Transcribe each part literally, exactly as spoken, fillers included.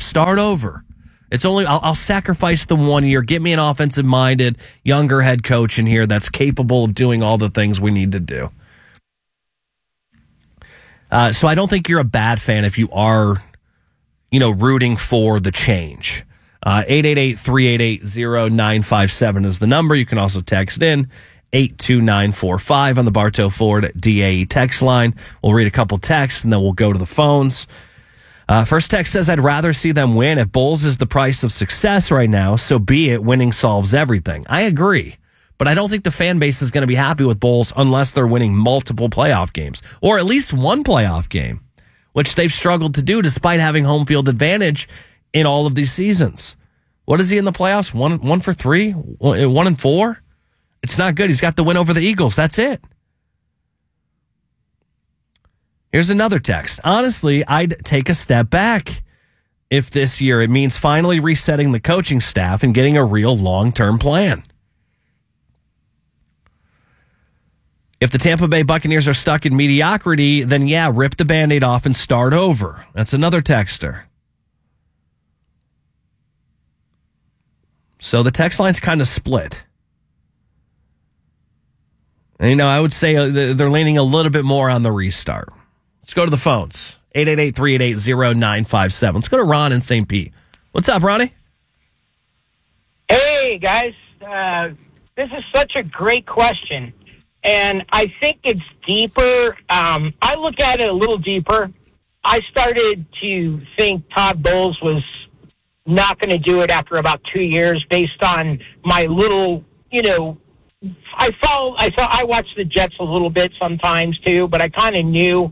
Start over. It's only I'll, I'll sacrifice the one year. Get me an offensive-minded, younger head coach in here that's capable of doing all the things we need to do. Uh, so I don't think you're a bad fan if you are, you know, rooting for the change. Uh, eight eight eight, three eight eight, zero nine five seven is the number. You can also text in eight two nine four five on the Bartow Ford D A E text line. We'll read a couple texts, and then we'll go to the phones. Uh, first text says, I'd rather see them win. If Bulls is the price of success right now, so be it. Winning solves everything. I agree. But I don't think the fan base is going to be happy with Bulls unless they're winning multiple playoff games, or at least one playoff game, which they've struggled to do despite having home field advantage in all of these seasons. What is he in the playoffs? One, one for three? One and four? It's not good. He's got the win over the Eagles. That's it. Here's another text. Honestly, I'd take a step back if this year it means finally resetting the coaching staff and getting a real long-term plan. If the Tampa Bay Buccaneers are stuck in mediocrity, then yeah, rip the Band-Aid off and start over. That's another texter. So the text line's kind of split. And, you know, I would say they're leaning a little bit more on the restart. Let's go to the phones. eight eight eight, three eight eight, zero nine five seven. Let's go to Ron in Saint Pete. What's up, Ronnie? Hey, guys. Uh, this is such a great question. And I think it's deeper. Um, I look at it a little deeper. I started to think Todd Bowles was not going to do it after about two years based on my little, you know, I follow, I saw, I watch the Jets a little bit sometimes too, but I kind of knew.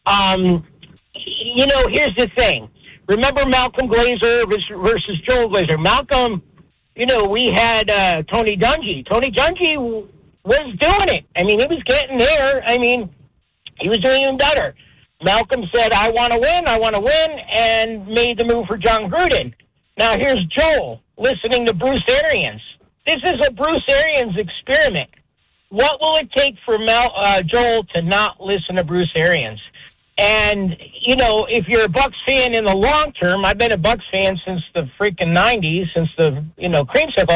Um, you know, here's the thing. Remember Malcolm Glazer versus Joel Glazer? Malcolm, you know, we had uh, Tony Dungy. Tony Dungy was doing it. I mean, he was getting there. I mean, he was doing even better. Malcolm said, I want to win, I want to win, and made the move for John Gruden. Now, here's Joel listening to Bruce Arians. This is a Bruce Arians experiment. What will it take for Mel, uh, Joel to not listen to Bruce Arians? And, you know, if you're a Bucs fan in the long term, I've been a Bucs fan since the freaking nineties, since the, you know, creamsicle.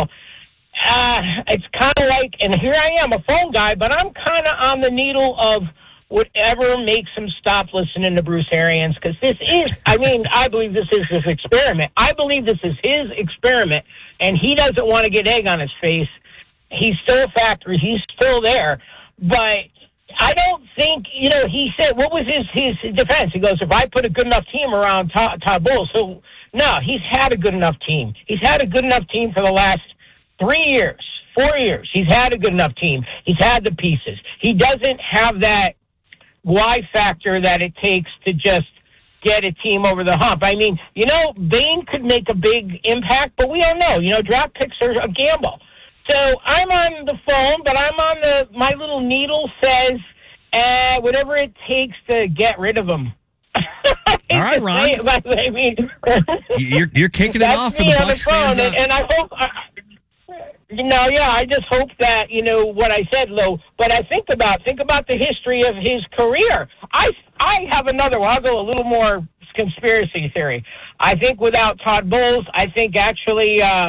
Uh, it's kind of like, and here I am, a phone guy, but I'm kind of on the needle of whatever makes him stop listening to Bruce Arians, because this is, I mean, I believe this is his experiment. I believe this is his experiment, and he doesn't want to get egg on his face. He's still a factory. He's still there. But I don't think, you know, he said, what was his, his defense? He goes, if I put a good enough team around Todd, Todd Bowles. So, no, he's had a good enough team. He's had a good enough team for the last three years, four years. He's had a good enough team. He's had the pieces. He doesn't have that why factor that it takes to just get a team over the hump. I mean, you know, Bain could make a big impact, but we don't know. You know, draft picks are a gamble. So I'm on the phone, but I'm on the, my little needle says, uh, whatever it takes to get rid of them. All right, Ron. It, but, I mean, you're, you're kicking it off for the Bucs fans. And, and I hope, uh, you know, yeah, I just hope that, you know, what I said, Lou, but I think about, think about the history of his career. I, I have another one. I'll go a little more conspiracy theory. I think without Todd Bowles, I think actually, uh,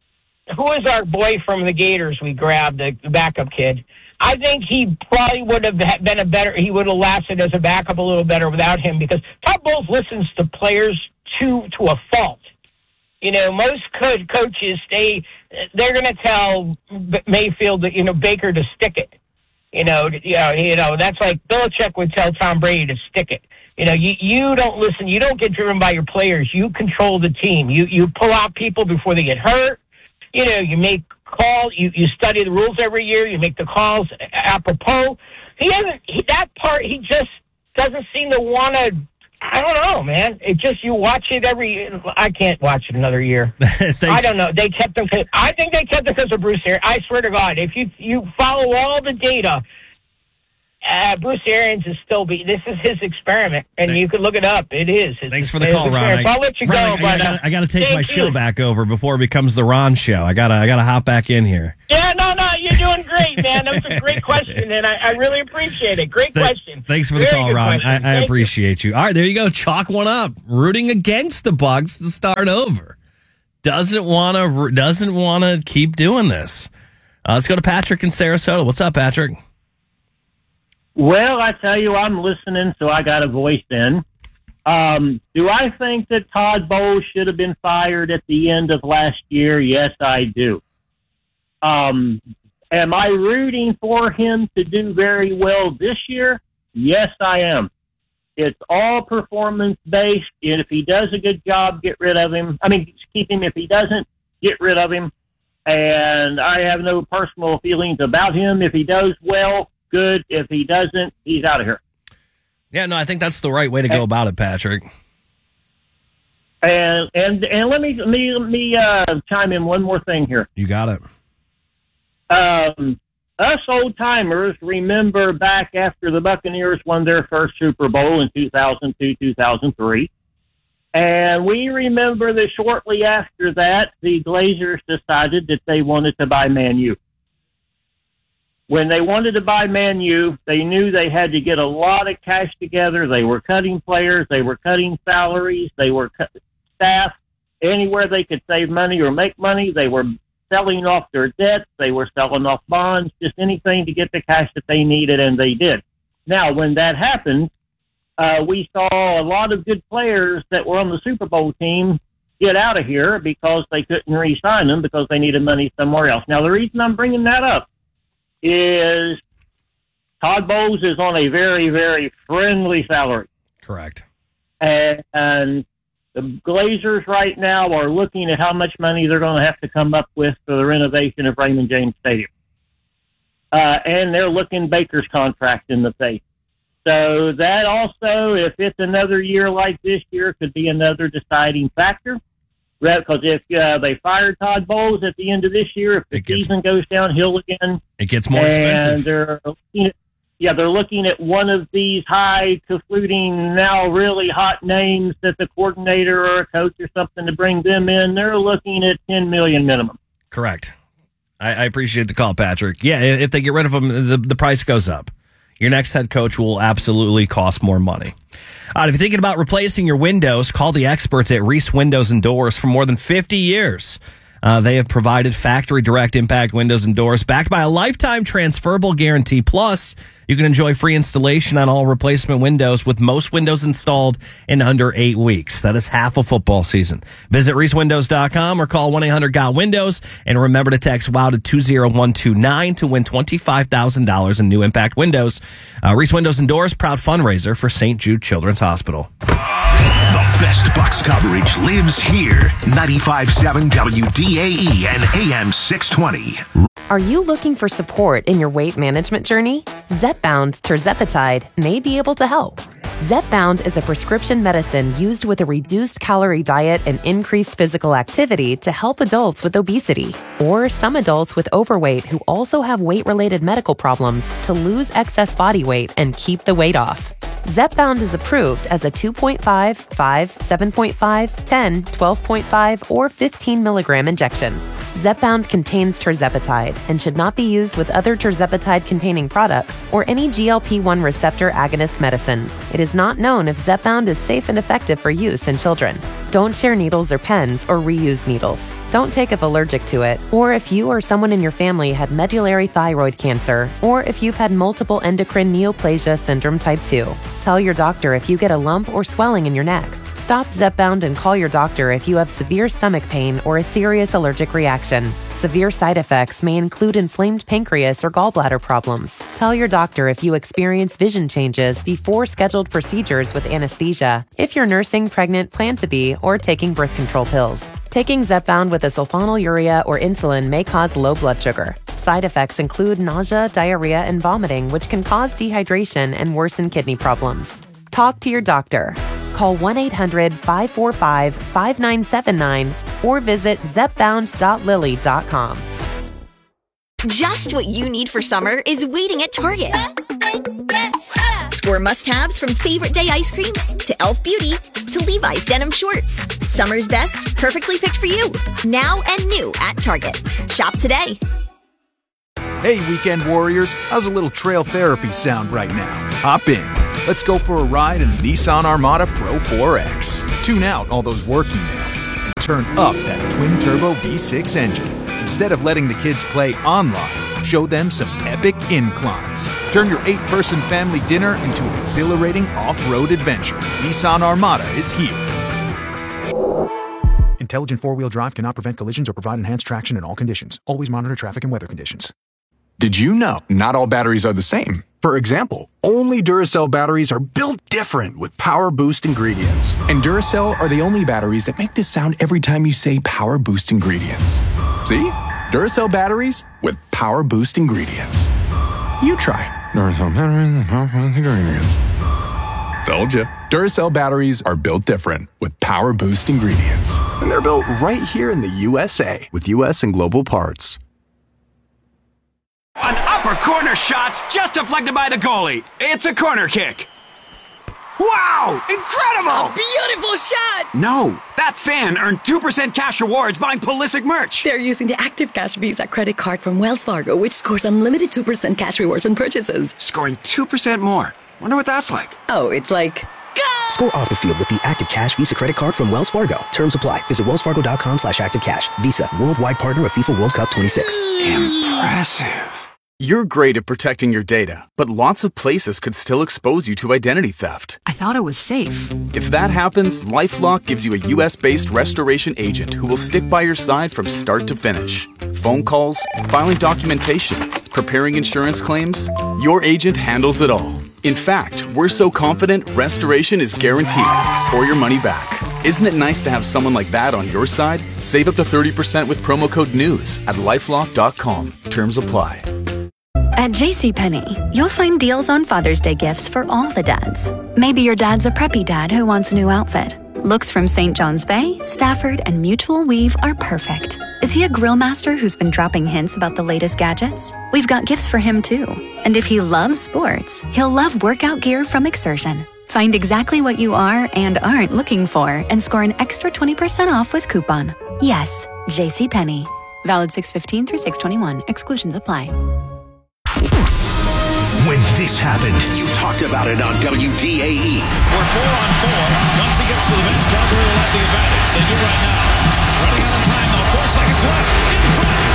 who is our boy from the Gators we grabbed, the, the backup kid? I think he probably would have been a better, he would have lasted as a backup a little better without him, because Todd Bowles listens to players to, to a fault. You know, most co- coaches, they, they're going to tell Mayfield, that, you know, Baker to stick it. You know, you know, you know, that's like Belichick would tell Tom Brady to stick it. You know, you, you don't listen. You don't get driven by your players. You control the team. You, you pull out people before they get hurt. You know, you make calls. You, you study the rules every year. You make the calls apropos. He hasn't, he, that part, he just doesn't seem to want to. I don't know, man. It just, you watch it every, I can't watch it another year. I don't know. They kept them, I think they kept them because of Bruce Arians. I swear to God, if you you follow all the data, uh, Bruce Arians is still, be, this is his experiment, and Thanks. You can look it up. It is. It's Thanks for the call, Ron. I, I'll let you Ron, go, I, but I, I got to take my you. show back over before it becomes the Ron show. I got to I gotta hop back in here. Yeah, no, no, you're doing great, man. That was a great question, and I, I really appreciate it. Great Th- question. Thanks for the Very call, good Ron. question. I, I Thank appreciate you. you. All right, there you go. Chalk one up. Rooting against the Bucs to start over. Doesn't want to. Doesn't want to keep doing this. Uh, let's go to Patrick in Sarasota. What's up, Patrick? Well, I tell you, I'm listening, so I got a voice in. Um, do I think that Todd Bowles should have been fired at the end of last year? Yes, I do. Um, am I rooting for him to do very well this year? Yes, I am. It's all performance-based, and if he does a good job, get rid of him. I mean, keep him. If he doesn't, get rid of him. And I have no personal feelings about him. If he does well, good. If he doesn't, he's out of here. Yeah, no, I think that's the right way to go about it, Patrick. And and and let me let me, let me uh, chime in one more thing here. You got it. Um, us old timers remember back after the Buccaneers won their first Super Bowl in two thousand two, two thousand three. And we remember that shortly after that, the Glazers decided that they wanted to buy Man U. When they wanted to buy Man U, they knew they had to get a lot of cash together. They were cutting players. They were cutting salaries. They were cut staff. Anywhere they could save money or make money, they were selling off their debts. They were selling off bonds, just anything to get the cash that they needed, and they did. Now, when that happened, uh, we saw a lot of good players that were on the Super Bowl team get out of here because they couldn't re-sign them because they needed money somewhere else. Now, the reason I'm bringing that up is Todd Bowles is on a very, very friendly salary. Correct. And, and the Glazers right now are looking at how much money they're going to have to come up with for the renovation of Raymond James Stadium. Uh, and they're looking Baker's contract in the face. So that also, if it's another year like this year, could be another deciding factor. Because if uh, they fire Todd Bowles at the end of this year, if the gets, season goes downhill again, it gets more and expensive. They're looking at, yeah, they're looking at one of these high confluting, now really hot names that the coordinator or a coach or something to bring them in. They're looking at ten million minimum. Correct. I, I appreciate the call, Patrick. Yeah, if they get rid of him, the, the price goes up. Your next head coach will absolutely cost more money. All right, if you're thinking about replacing your windows, call the experts at Reese Windows and Doors for more than fifty years. Uh, they have provided factory direct impact windows and doors backed by a lifetime transferable guarantee. Plus, you can enjoy free installation on all replacement windows with most windows installed in under eight weeks. That is half a football season. Visit reese windows dot com or call one eight hundred got windows. And remember to text WOW to two zero one two nine to win twenty-five thousand dollars in new impact windows. Uh, Reese Windows and Doors, proud fundraiser for Saint Jude Children's Hospital. The best Bucs coverage lives here. ninety-five point seven W D A E and A M six twenty. Are you looking for support in your weight management journey? Zepbound Tirzepatide may be able to help. Zepbound is a prescription medicine used with a reduced calorie diet and increased physical activity to help adults with obesity or some adults with overweight who also have weight-related medical problems to lose excess body weight and keep the weight off. Zepbound is approved as a two point five, five, seven point five, ten, twelve point five, or fifteen milligram injection. Zepbound contains tirzepatide and should not be used with other tirzepatide-containing products or any G L P one receptor agonist medicines. It is not known if Zepbound is safe and effective for use in children. Don't share needles or pens or reuse needles. Don't take if allergic to it, or if you or someone in your family had medullary thyroid cancer, or if you've had multiple endocrine neoplasia syndrome type two. Tell your doctor if you get a lump or swelling in your neck. Stop Zepbound and call your doctor if you have severe stomach pain or a serious allergic reaction. Severe side effects may include inflamed pancreas or gallbladder problems. Tell your doctor if you experience vision changes before scheduled procedures with anesthesia, if you're nursing, pregnant, plan to be, or taking birth control pills. Taking Zepbound with a sulfonylurea or insulin may cause low blood sugar. Side effects include nausea, diarrhea, and vomiting, which can cause dehydration and worsen kidney problems. Talk to your doctor. Call one eight hundred, five four five, five nine seven nine or visit zepbound dot lilly dot com. Just what you need for summer is waiting at Target. Score must-haves from Favorite Day ice cream to Elf Beauty to Levi's denim shorts. Summer's best, perfectly picked for you. Now and new at Target. Shop today. Hey, weekend warriors, how's a little trail therapy sound right now? Hop in. Let's go for a ride in the Nissan Armada Pro four X. Tune out all those work emails and turn up that twin-turbo V six engine. Instead of letting the kids play online, show them some epic inclines. Turn your eight-person family dinner into an exhilarating off-road adventure. Nissan Armada is here. Intelligent four-wheel drive cannot prevent collisions or provide enhanced traction in all conditions. Always monitor traffic and weather conditions. Did you know not all batteries are the same? For example, only Duracell batteries are built different with Power Boost ingredients. And Duracell are the only batteries that make this sound every time you say Power Boost ingredients. See? Duracell batteries with Power Boost ingredients. You try. Duracell batteries with Power Boost ingredients. Told you. Duracell batteries are built different with Power Boost ingredients. And they're built right here in the U S A with U S and global parts. An upper corner shot's just deflected by the goalie. It's a corner kick. Wow! Incredible! Beautiful shot! No, that fan earned two percent cash rewards buying Pulisic merch. They're using the Active Cash Visa credit card from Wells Fargo, which scores unlimited two percent cash rewards on purchases. Scoring two percent more. Wonder what that's like. Oh, it's like... Go! Score off the field with the Active Cash Visa credit card from Wells Fargo. Terms apply. Visit wellsfargo.com slash activecash. Visa, worldwide partner of FIFA World Cup twenty-six. Impressive. You're great at protecting your data, but lots of places could still expose you to identity theft. I thought it was safe. If that happens, LifeLock gives you a U S-based restoration agent who will stick by your side from start to finish. Phone calls, filing documentation, preparing insurance claims, your agent handles it all. In fact, we're so confident restoration is guaranteed or your money back. Isn't it nice to have someone like that on your side? Save up to thirty percent with promo code NEWS at lifelock dot com. Terms apply. At JCPenney, you'll find deals on Father's Day gifts for all the dads. Maybe your dad's a preppy dad who wants a new outfit. Looks from Saint John's Bay, Stafford, and Mutual Weave are perfect. Is he a grill master who's been dropping hints about the latest gadgets? We've got gifts for him too. And if he loves sports, he'll love workout gear from Exertion. Find exactly what you are and aren't looking for and score an extra twenty percent off with coupon. Yes, JCPenney. Valid six fifteen through six twenty-one. Exclusions apply. When this happened, you talked about it on W D A E. We're four on four. Once he gets to the bench, Calgary will have the advantage. They do right now. Running out of time, though. Four seconds left. In front.